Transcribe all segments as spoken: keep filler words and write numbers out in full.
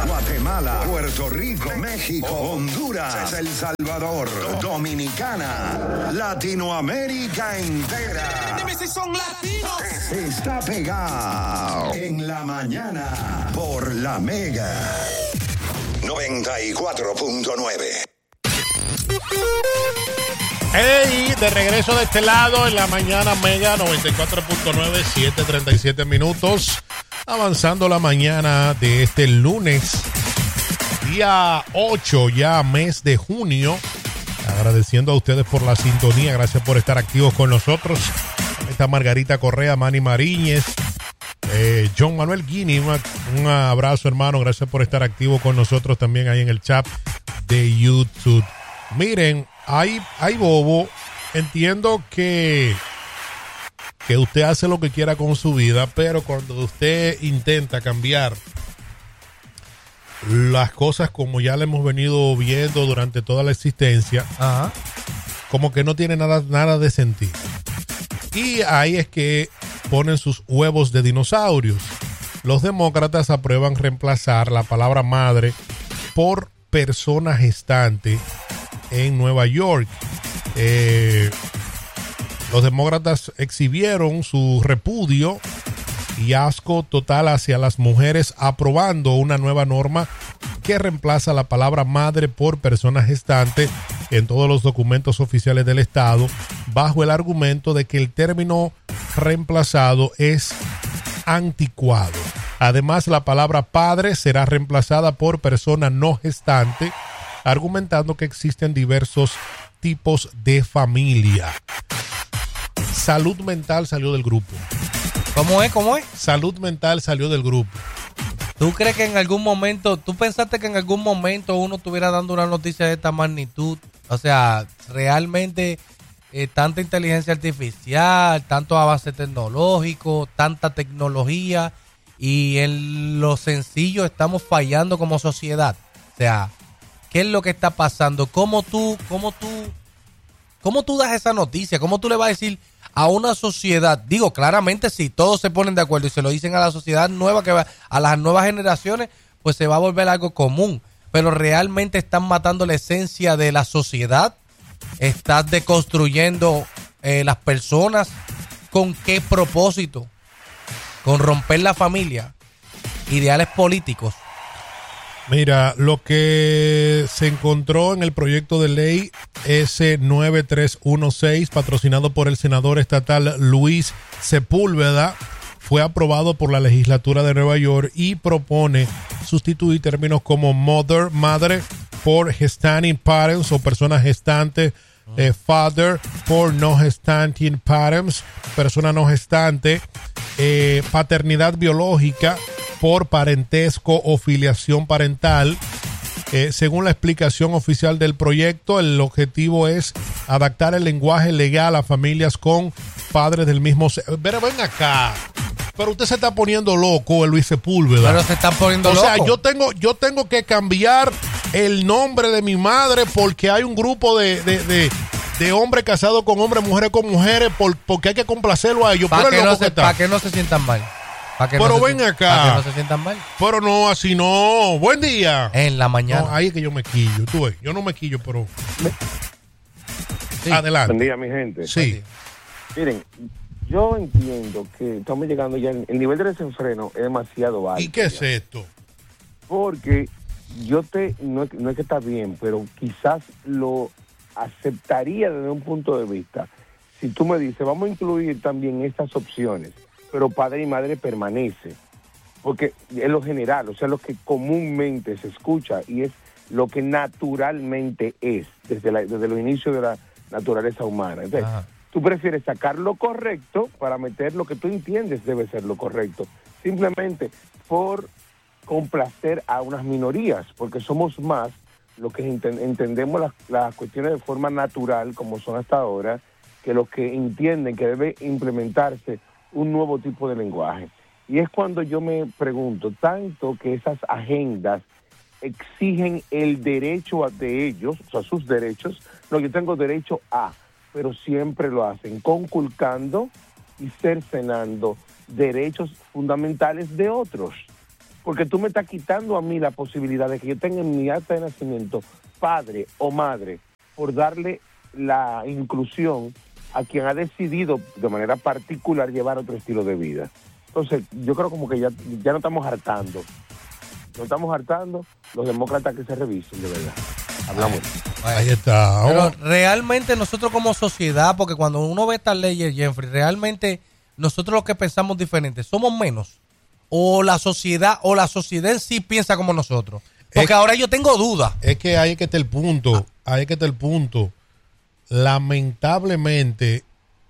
Guatemala, Puerto Rico, México, Honduras, El Salvador, Dominicana, Latinoamérica entera. Dime si son latinos. Está pegado en la mañana por La Mega noventa y cuatro punto nueve. Hey, de regreso de este lado en la mañana Mega noventa y cuatro punto nueve, siete treinta y siete minutos. Avanzando la mañana de este lunes, día ocho, ya mes de junio. Agradeciendo a ustedes por la sintonía. Gracias por estar activos con nosotros. Está Margarita Correa, Manny Mariñez, eh, John Manuel Guini. Un, un abrazo, hermano. Gracias por estar activo con nosotros también ahí en el chat de YouTube. Miren, hay, hay bobo. Entiendo que, que usted hace lo que quiera con su vida, pero cuando usted intenta cambiar las cosas como ya le hemos venido viendo durante toda la existencia, ajá, como que no tiene nada, nada de sentido. Y ahí es que ponen sus huevos de dinosaurios. Los demócratas aprueban reemplazar la palabra madre por persona gestante en Nueva York. Eh, los demócratas exhibieron su repudio y asco total hacia las mujeres, aprobando una nueva norma que reemplaza la palabra madre por persona gestante en todos los documentos oficiales del Estado, bajo el argumento de que el término reemplazado es anticuado. Además, la palabra padre será reemplazada por persona no gestante, argumentando que existen diversos tipos de familia. Salud Mental salió del grupo. ¿Cómo es? ¿Cómo es? Salud Mental salió del grupo. ¿Tú crees que en algún momento, tú pensaste que en algún momento uno estuviera dando una noticia de esta magnitud? O sea, realmente eh, tanta inteligencia artificial, tanto avance tecnológico, tanta tecnología, y en lo sencillo estamos fallando como sociedad. O sea, ¿qué es lo que está pasando? ¿Cómo tú, cómo tú, cómo tú das esa noticia? ¿Cómo tú le vas a decir a una sociedad? Digo, claramente si todos se ponen de acuerdo y se lo dicen a la sociedad nueva, que va, a las nuevas generaciones, pues se va a volver algo común. Pero realmente están matando la esencia de la sociedad. Estás deconstruyendo eh, las personas. ¿Con qué propósito? Con romper la familia. Ideales políticos. Mira, lo que se encontró en el proyecto de ley ese nueve tres uno seis, patrocinado por el senador estatal Luis Sepúlveda, fue aprobado por la legislatura de Nueva York y propone sustituir términos como mother, madre, por gestating parents o personas gestantes, eh, father, por no gestating parents, persona no gestante, eh, paternidad biológica, por parentesco o filiación parental. Eh, según la explicación oficial del proyecto, el objetivo es adaptar el lenguaje legal a familias con padres del mismo sexo. Pero ven acá, pero usted se está poniendo loco, Luis Sepúlveda. Pero se está poniendo o loco. O sea, yo tengo, yo tengo que cambiar el nombre de mi madre porque hay un grupo de, de, de, de hombres casados con hombres, mujeres con mujeres, por, porque hay que complacerlo a ellos. Para que, no que, pa que no se sientan mal. Pero no ven se, acá. Para que no se sientan mal. Pero no, así no. Buen día. En la mañana. No, ahí es que yo me quillo. Tú ves, yo no me quillo, pero... Sí. Adelante. Buen día, mi gente. Sí. Miren, yo entiendo que estamos llegando ya... El nivel de desenfreno es demasiado alto. ¿Y qué es esto? Porque yo te... No, no es que está bien, pero quizás lo aceptaría desde un punto de vista. Si tú me dices, vamos a incluir también estas opciones, pero padre y madre permanece, porque es lo general, o sea, lo que comúnmente se escucha y es lo que naturalmente es desde, la, desde los inicios de la naturaleza humana. Entonces, Ajá. tú prefieres sacar lo correcto para meter lo que tú entiendes debe ser lo correcto, simplemente por complacer a unas minorías, porque somos más los que ent- entendemos las, las cuestiones de forma natural, como son hasta ahora, que los que entienden que debe implementarse un nuevo tipo de lenguaje. Y es cuando yo me pregunto, tanto que esas agendas exigen el derecho de ellos, o sea, sus derechos, no, yo tengo derecho a, pero siempre lo hacen conculcando y cercenando derechos fundamentales de otros. porque tú me estás quitando a mí la posibilidad de que yo tenga en mi acta de nacimiento padre o madre por darle la inclusión a quien ha decidido de manera particular llevar otro estilo de vida. Entonces, yo creo como que ya, ya no estamos hartando. No estamos hartando, los demócratas que se revisen, de verdad. Hablamos. Ahí está. Pero realmente nosotros como sociedad, porque cuando uno ve estas leyes, Jeffrey, realmente nosotros los que pensamos diferente, ¿somos menos? O la sociedad, o la sociedad en sí piensa como nosotros. Porque es, ahora yo tengo dudas. Es que ahí es que está el punto. Ahí es que está el punto. Lamentablemente,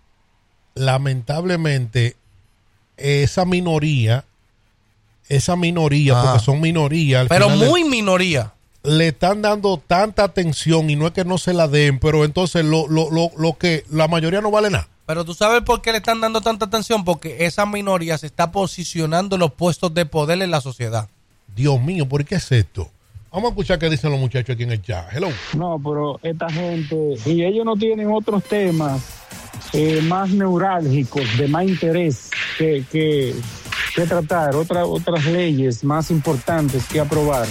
lamentablemente, esa minoría, esa minoría, Ajá. porque son minorías. Pero muy le, minoría. Le están dando tanta atención y no es que no se la den, pero entonces lo, lo, lo, lo que la mayoría no vale nada. Pero tú sabes por qué le están dando tanta atención, porque esa minoría se está posicionando en los puestos de poder en la sociedad. Dios mío, ¿por qué es esto? Vamos a escuchar qué dicen los muchachos aquí en el chat. Hello. No, pero esta gente, y ellos no tienen otros temas eh, más neurálgicos, de más interés que, que, que tratar, otra, otras leyes más importantes que aprobar.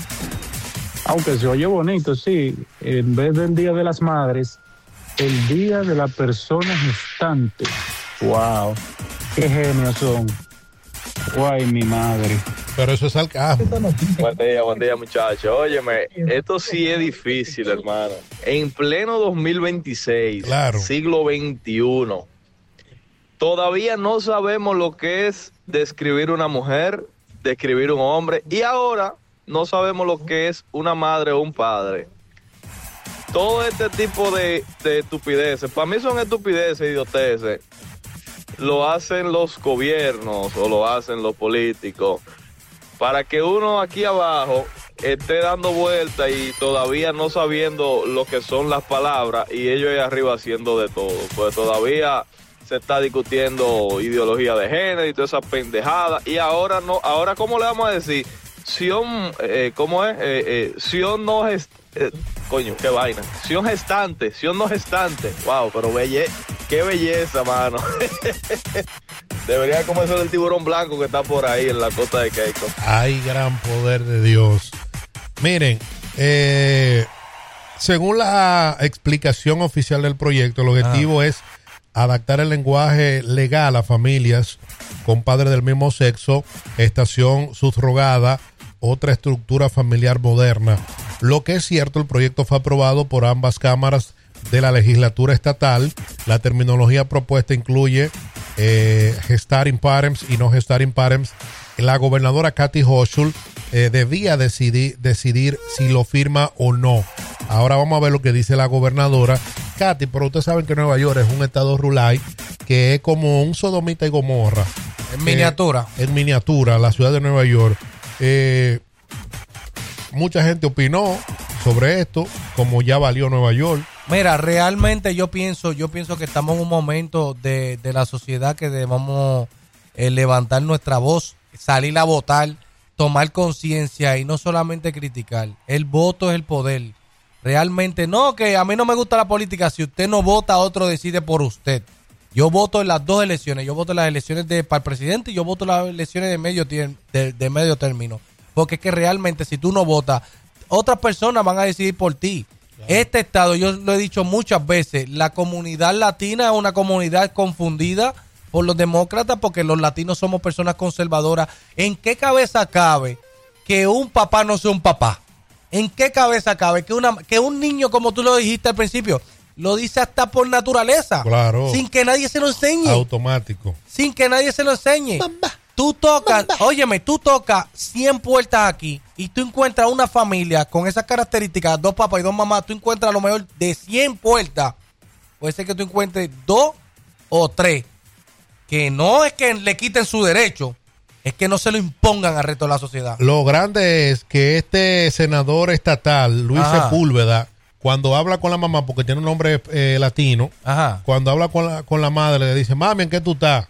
Aunque se oye bonito, sí, en vez del Día de las Madres, el Día de la Persona Gestante. ¡Wow! ¡Qué genios son! ¡Guay, mi madre! Pero eso es sarcasmo. Buen día, buen día, muchachos. Óyeme, esto sí es difícil, hermano. En pleno dos mil veintiséis, claro. siglo veintiuno, todavía no sabemos lo que es describir una mujer, describir un hombre, y ahora no sabemos lo que es una madre o un padre. Todo este tipo de, de estupideces, para mí son estupideces, idioteces, lo hacen los gobiernos o lo hacen los políticos para que uno aquí abajo esté dando vueltas y todavía no sabiendo lo que son las palabras y ellos ahí arriba haciendo de todo. Pues todavía se está discutiendo ideología de género y toda esa pendejada, y ahora no, ahora ¿cómo le vamos a decir? Sion, eh, ¿cómo es? Eh, eh, Sion no es, eh, coño, qué vaina. Sion gestante, Sion no gestante. Wow, pero belle, qué belleza, mano. Debería comer el tiburón blanco que está por ahí en la costa de Keiko. Ay, gran poder de Dios. Miren, eh, según la explicación oficial del proyecto, el objetivo ah. es adaptar el lenguaje legal a familias con padres del mismo sexo, gestación subrogada, otra estructura familiar moderna. Lo que es cierto, el proyecto fue aprobado por ambas cámaras de la legislatura estatal. La terminología propuesta incluye eh, gestar in parens y no gestar in parens. La gobernadora Kathy Hochul eh, debía decidir, decidir si lo firma o no. Ahora vamos a ver lo que dice la gobernadora Kathy, pero ustedes saben que Nueva York es un estado rural que es como un Sodomita y Gomorra. En miniatura. Eh, en miniatura, la ciudad de Nueva York. Eh, mucha gente opinó sobre esto, como ya valió Nueva York. Mira, realmente yo pienso, yo pienso que estamos en un momento de, de la sociedad que debemos eh, levantar nuestra voz, salir a votar, tomar conciencia y no solamente criticar. El voto es el poder. Realmente no, que a mí no me gusta la política. Si usted no vota, otro decide por usted. Yo voto en las dos elecciones. Yo voto en las elecciones de, para el presidente y yo voto en las elecciones de medio, de, de medio término. Porque es que realmente si tú no votas, otras personas van a decidir por ti. Claro. Este estado, yo lo he dicho muchas veces, la comunidad latina es una comunidad confundida por los demócratas porque los latinos somos personas conservadoras. ¿En qué cabeza cabe que un papá no sea un papá? ¿En qué cabeza cabe que una que un niño, como tú lo dijiste al principio, lo dice hasta por naturaleza? Claro. Sin que nadie se lo enseñe. Automático. Sin que nadie se lo enseñe. Mamá. Tú tocas, Mamá. óyeme, tú tocas cien puertas aquí y tú encuentras una familia con esas características, dos papás y dos mamás, tú encuentras a lo mejor de cien puertas, puede ser que tú encuentres dos o tres, que no es que le quiten su derecho, es que no se lo impongan al resto de la sociedad. Lo grande es que este senador estatal, Luis Ajá. Sepúlveda, cuando habla con la mamá, porque tiene un nombre eh, latino, Ajá. cuando habla con la, con la madre, le dice, mami, ¿en qué tú estás?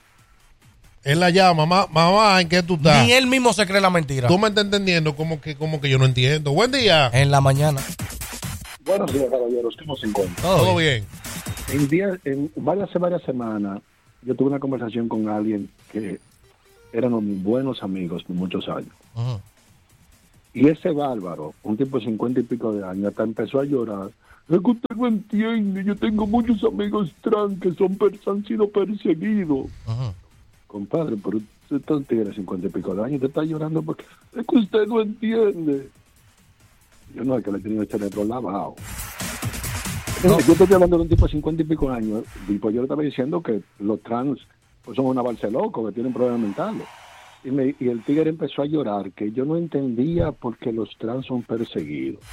Él la llama, mamá, mamá, ¿en qué tú estás? Ni él mismo se cree la mentira. Tú me estás entendiendo como que, como que yo no entiendo. Buen día. En la mañana. Buenos días, caballeros. ¿Cómo se encuentran? Todo bien. En, día, en varias, varias semanas yo tuve una conversación con alguien que éramos mis buenos amigos por muchos años. Uh-huh. Y ese bárbaro, un tipo de cincuenta y pico de años, hasta empezó a llorar. Es que usted no entiende, yo tengo muchos amigos trans que son per- han sido perseguidos. Uh-huh. Compadre, pero usted está un tigre de cincuenta y pico de años, usted está llorando porque es que usted no entiende. Yo no, es que le he tenido el cerebro lavado. No. Yo estoy hablando de un tipo de cincuenta y pico de años, y pues yo le estaba diciendo que los trans pues son una balsa loco, que tienen problemas mentales. Y, me, y el tigre empezó a llorar, que yo no entendía por qué los trans son perseguidos.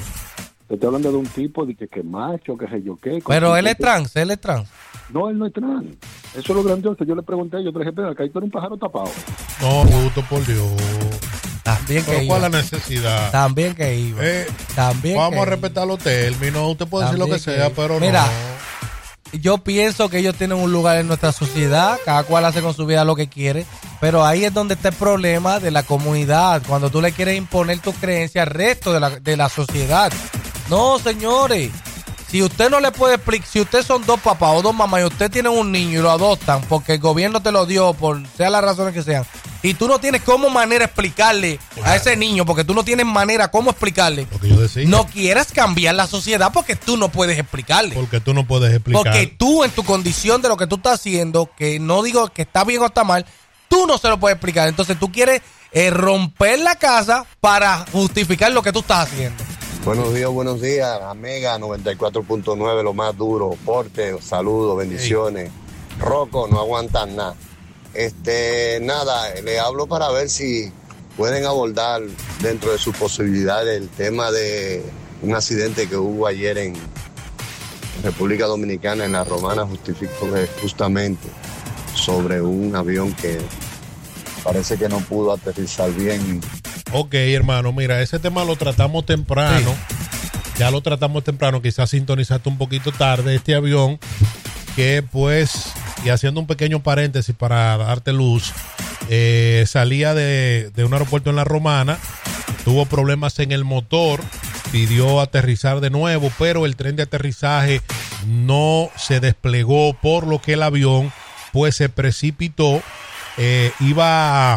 Te estoy hablando de un tipo de que, que macho, que sé yo qué. Pero él es trans, él es trans. No, él no es trans. Eso es lo grandioso. Yo le pregunté, yo le dije, pero acá hay todo un pájaro tapado. No, Gusto, por Dios. También que ¿Pero iba. cuál es la necesidad? También que iba. Eh, También vamos que a respetar los términos. Usted puede decir lo que, que sea, iba. pero Mira, no. Yo pienso que ellos tienen un lugar en nuestra sociedad, cada cual hace con su vida lo que quiere, pero ahí es donde está el problema de la comunidad, cuando tú le quieres imponer tu creencia al resto de la, de la sociedad. No, señores, si usted no le puede explicar, si usted son dos papás o dos mamás y usted tiene un niño y lo adoptan porque el gobierno te lo dio, por sean las razones que sean, y tú no tienes cómo manera explicarle claro. a ese niño, porque tú no tienes manera cómo explicarle, lo que yo decía. No quieras cambiar la sociedad porque tú no puedes explicarle. Porque tú no puedes explicar. Porque tú en tu condición de lo que tú estás haciendo, que no digo que está bien o está mal, tú no se lo puedes explicar. Entonces tú quieres eh, romper la casa para justificar lo que tú estás haciendo. Buenos días, buenos días, Mega noventa y cuatro punto nueve, lo más duro, porte, saludos, bendiciones. Hey. Rocco, no aguantan nada. Este, nada, le hablo para ver si pueden abordar dentro de sus posibilidades el tema de un accidente que hubo ayer en República Dominicana, en la Romana, justifico justamente sobre un avión que parece que no pudo aterrizar bien. Ok, hermano, mira, ese tema lo tratamos temprano. Sí. Ya lo tratamos temprano, quizás sintonizaste un poquito tarde. Este avión que pues, y haciendo un pequeño paréntesis para darte luz, eh, salía de, de un aeropuerto en La Romana, tuvo problemas en el motor, pidió aterrizar de nuevo, pero el tren de aterrizaje no se desplegó, por lo que el avión pues se precipitó, eh, iba...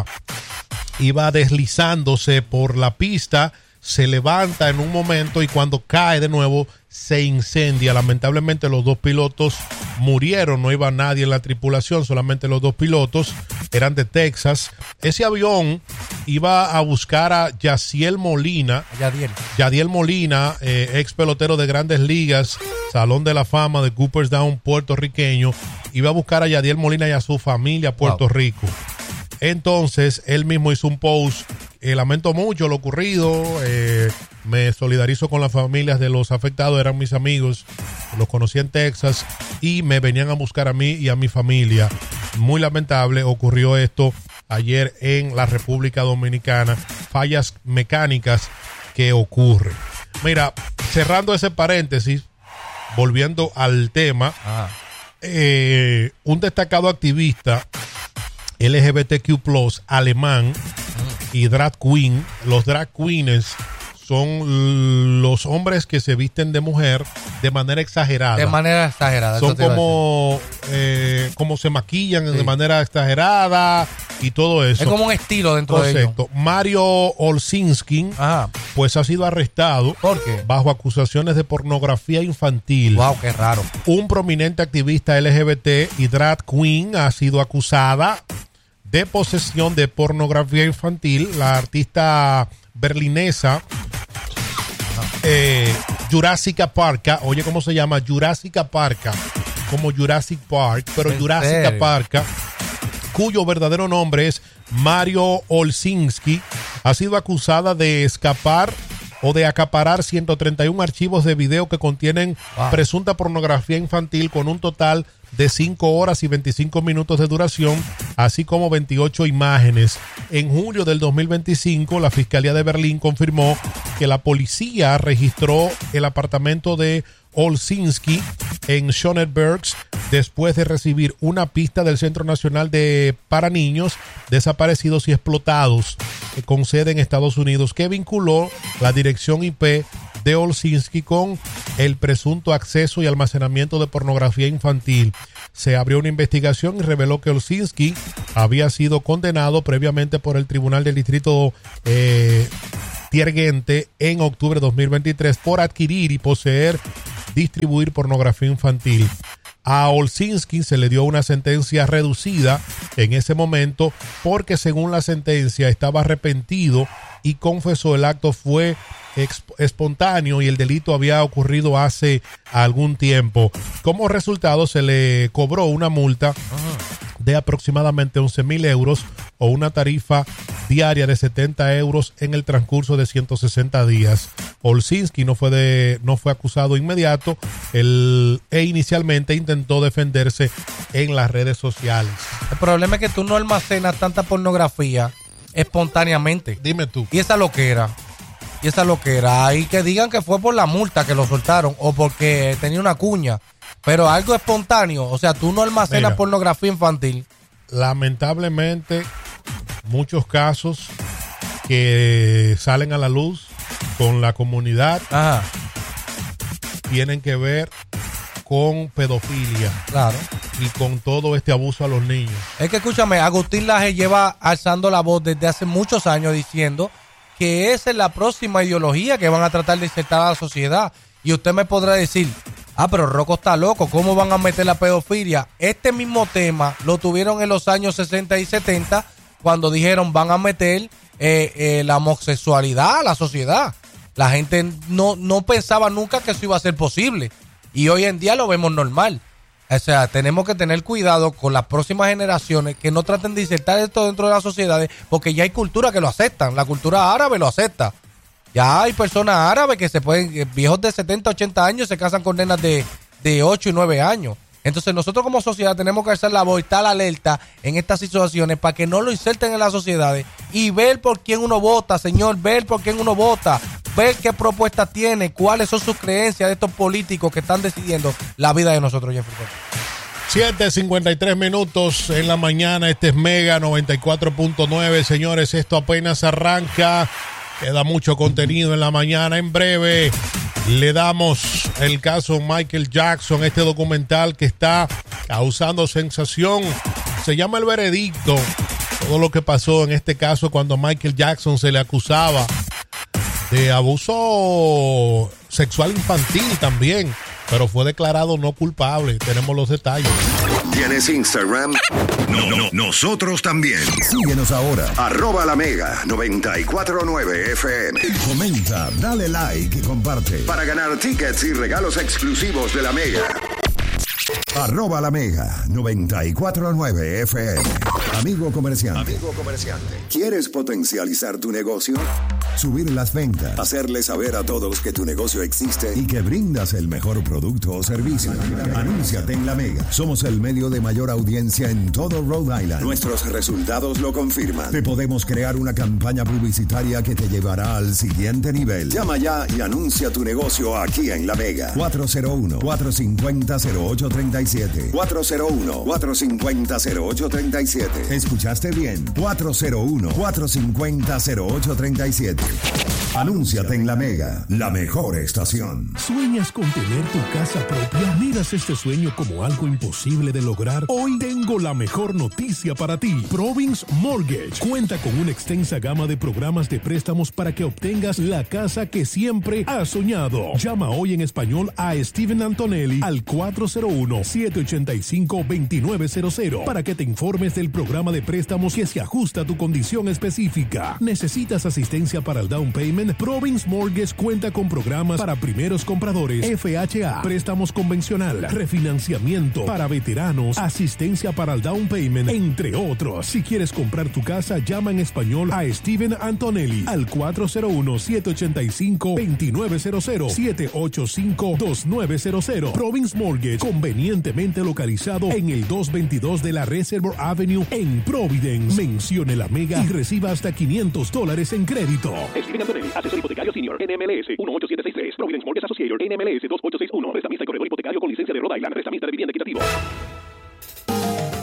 iba deslizándose por la pista, se levanta en un momento y cuando cae de nuevo se incendia. Lamentablemente los dos pilotos murieron, no iba nadie en la tripulación, solamente los dos pilotos, eran de Texas. Ese avión iba a buscar a Yaciel Molina, Yadiel, Yadiel Molina, eh, ex pelotero de Grandes Ligas, Salón de la Fama de Cooperstown, puertorriqueño. Iba a buscar a Yadiel Molina y a su familia a Puerto wow. Rico. Entonces, él mismo hizo un post, eh, lamento mucho lo ocurrido, eh, me solidarizo con las familias de los afectados, eran mis amigos, los conocí en Texas y me venían a buscar a mí y a mi familia. Muy lamentable, ocurrió esto ayer en la República Dominicana, fallas mecánicas que ocurren. Mira, cerrando ese paréntesis, volviendo al tema, eh, un destacado activista L G B T Q plus, alemán y drag queen. Los drag queens son los hombres que se visten de mujer de manera exagerada. De manera exagerada. Son como, eh, como se maquillan sí. de manera exagerada y todo eso. Es como un estilo dentro Concepto. de ellos. Mario Olsinski, Ajá. pues ha sido arrestado. ¿Por qué? Bajo acusaciones de pornografía infantil. Wow, qué raro. Un prominente activista L G B T y drag queen ha sido acusada de posesión de pornografía infantil. La artista berlinesa eh, Jurassica Parka, oye cómo se llama, Jurassica Parka, como Jurassic Park, pero Jurassica Parka, cuyo verdadero nombre es Mario Olsinski, ha sido acusada de escapar o de acaparar ciento treinta y uno archivos de video que contienen wow. presunta pornografía infantil con un total de cinco horas y veinticinco minutos de duración, así como veintiocho imágenes. En julio del dos mil veinticinco, la Fiscalía de Berlín confirmó que la policía registró el apartamento de Olsinski en Schönebergs después de recibir una pista del Centro Nacional de para Niños Desaparecidos y Explotados, con sede en Estados Unidos, que vinculó la dirección I P de Olsinski con el presunto acceso y almacenamiento de pornografía infantil. se abrió una investigación y reveló que Olszynski había sido condenado previamente por el Tribunal del Distrito eh, Tierguente en octubre de dos mil veintitrés por adquirir y poseer, distribuir pornografía infantil. A Olszynski se le dio una sentencia reducida en ese momento porque, según la sentencia, estaba arrepentido y confesó el acto fue espontáneo y el delito había ocurrido hace algún tiempo. Como resultado, se le cobró una multa de aproximadamente once mil euros o una tarifa diaria de setenta euros en el transcurso de ciento sesenta días. Olszynski no fue de no fue acusado inmediato el, e inicialmente intentó defenderse en las redes sociales. El problema es que tú no almacenas tanta pornografía espontáneamente. Dime tú. Y esa loquera. Y esa loquera. Ahí que digan que fue por la multa que lo soltaron o porque tenía una cuña. Pero algo espontáneo. O sea, tú no almacenas Mira, pornografía infantil. Lamentablemente, muchos casos que salen a la luz con la comunidad Ajá. tienen que ver con pedofilia. Claro. Y con todo este abuso a los niños. Es que escúchame, Agustín Laje lleva alzando la voz desde hace muchos años diciendo que esa es la próxima ideología que van a tratar de insertar a la sociedad. Y usted me podrá decir, ah, pero Rocco está loco, ¿cómo van a meter la pedofilia? Este mismo tema lo tuvieron en los años sesenta y setenta cuando dijeron van a meter eh, eh, la homosexualidad a la sociedad. La gente no, no pensaba nunca que eso iba a ser posible. Y hoy en día lo vemos normal. O sea, tenemos que tener cuidado con las próximas generaciones que no traten de insertar esto dentro de las sociedades porque ya hay cultura que lo aceptan. La cultura árabe lo acepta. Ya hay personas árabes que se pueden, viejos de setenta, ochenta años se casan con nenas de, de ocho y nueve años. Entonces nosotros como sociedad tenemos que alzar la voz y estar alerta en estas situaciones para que no lo inserten en las sociedades y ver por quién uno vota, señor, ver por quién uno vota, ver qué propuestas tiene, cuáles son sus creencias de estos políticos que están decidiendo la vida de nosotros, Jeffrey. siete cincuenta y tres minutos en la mañana, este es Mega noventa y cuatro punto nueve, señores, esto apenas arranca, queda mucho contenido en la mañana, en breve le damos el caso Michael Jackson, este documental que está causando sensación, se llama El Veredicto, todo lo que pasó en este caso cuando a Michael Jackson se le acusaba de abuso sexual infantil también, pero fue declarado no culpable. Tenemos los detalles. ¿Tienes Instagram? No, no, nosotros también. Síguenos ahora. Arroba la Mega noventa y cuatro punto nueve F M. Comenta, dale like y comparte para ganar tickets y regalos exclusivos de la Mega. Arroba la Mega noventa y cuatro punto nueve F M. Amigo comerciante. Amigo comerciante. ¿Quieres potencializar tu negocio? Subir las ventas, hacerle saber a todos que tu negocio existe y que brindas el mejor producto o servicio. Anúnciate en La Mega. Somos el medio de mayor audiencia en todo Rhode Island. Nuestros resultados lo confirman. Te podemos crear una campaña publicitaria que te llevará al siguiente nivel. Llama ya y anuncia tu negocio aquí en La Mega. cuatro cero uno, cuatro cinco cero, cero ocho tres siete. cuatro cero uno, cuatro cinco cero, cero ocho tres siete. ¿Escuchaste bien? cuatro cero uno, cuatro cinco cero, cero ocho tres siete. Anúnciate en La Mega, la mejor estación. ¿Sueñas con tener tu casa propia? ¿Miras este sueño como algo imposible de lograr? Hoy tengo la mejor noticia para ti. Province Mortgage cuenta con una extensa gama de programas de préstamos para que obtengas la casa que siempre has soñado. Llama hoy en español a Steven Antonelli al cuatro cero uno, siete ocho cinco, dos nueve cero cero para que te informes del programa de préstamos que se ajusta a tu condición específica. ¿Necesitas asistencia para el down payment? Province Mortgage cuenta con programas para primeros compradores, F H A, préstamos convencional, refinanciamiento para veteranos, asistencia para el down payment, entre otros. Si quieres comprar tu casa, llama en español a Steven Antonelli al cuatro cero uno, siete ocho cinco, dos nueve cero cero, siete ocho cinco, dos nueve cero cero. Province Mortgage, convenientemente localizado en el doscientos veintidós de la Reservoir Avenue en Providence. Mencione La Mega y reciba hasta quinientos dólares en crédito. Steven Antonelli, asesor hipotecario senior, N M L S uno ocho siete seis tres, Providence Mortgage Associator, N M L S dos ocho seis uno, prestamista y corredor hipotecario con licencia de Rhode Island, prestamista de vivienda equitativo.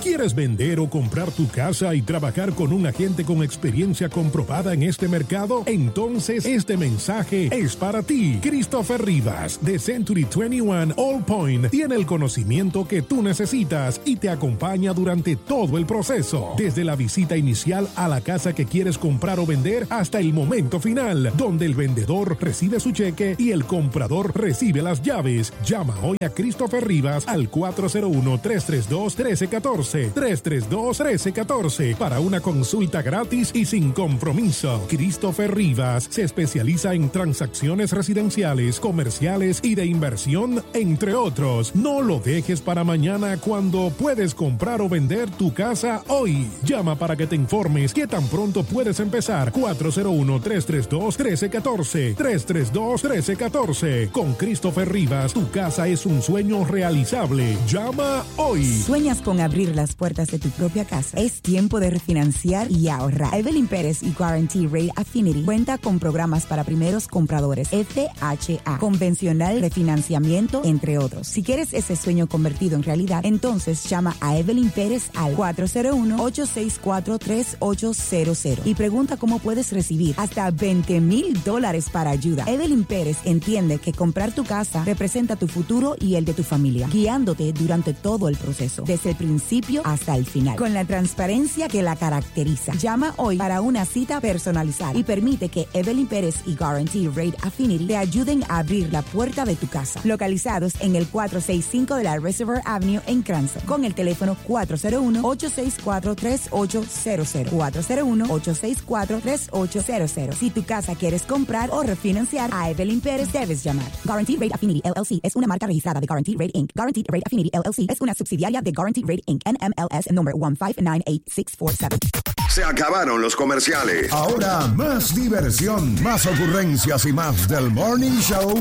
¿Quieres vender o comprar tu casa y trabajar con un agente con experiencia comprobada en este mercado? Entonces este mensaje es para ti. Christopher Rivas de Century veintiuno All Point tiene el conocimiento que tú necesitas y te acompaña durante todo el proceso, desde la visita inicial a la casa que quieres comprar o vender hasta el momento final, donde el vendedor recibe su cheque y el comprador recibe las llaves. Llama hoy a Christopher Rivas al cuatro cero uno, tres tres dos, uno tres uno cuatro, tres tres dos, uno tres uno cuatro para una consulta gratis y sin compromiso. Christopher Rivas se especializa en transacciones residenciales, comerciales y de inversión, entre otros. No lo dejes para mañana cuando puedes comprar o vender tu casa hoy. Llama para que te informes qué tan pronto puedes empezar. cuatro cero uno, tres tres dos, uno tres uno cuatro, tres tres dos, uno tres uno cuatro. Con Christopher Rivas, tu casa es un sueño realizable. Llama hoy. ¿Sueñas con abrir las puertas de tu propia casa? Es tiempo de refinanciar y ahorrar. Evelyn Pérez y Guarantee Rate Affinity cuenta con programas para primeros compradores, F H A, convencional, refinanciamiento, entre otros. Si quieres ese sueño convertido en realidad, entonces llama a Evelyn Pérez al cuatro cero uno, ocho seis cuatro, tres ocho cero cero y pregunta cómo puedes recibir hasta veinte mil dólares para ayuda. Evelyn Pérez entiende que comprar tu casa representa tu futuro y el de tu familia, guiándote durante todo el proceso, desde el principio hasta el final, con la transparencia que la caracteriza. Llama hoy para una cita personalizada y permite que Evelyn Pérez y Guarantee Rate Affinity te ayuden a abrir la puerta de tu casa. Localizados en el cuatrocientos sesenta y cinco de la Reservoir Avenue en Cranston, con el teléfono cuatro cero uno, ocho seis cuatro, tres ocho cero cero, cuatro cero uno, ocho seis cuatro, tres ocho cero cero. Si tu casa quieres comprar o refinanciar, a Evelyn Pérez debes llamar. Guarantee Rate Affinity L L C es una marca registrada de Guarantee Rate Incorporated. Guarantee Rate Affinity L L C es una subsidiaria de Guarantee Rate Incorporated. N M L S number uno cinco nueve ocho seis cuatro siete. Se acabaron los comerciales. Ahora más diversión, más ocurrencias y más del Morning Show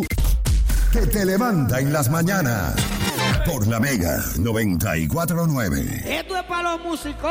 que te levanta en las mañanas. Por la Mega noventa y cuatro punto nueve. Esto es para los músicos.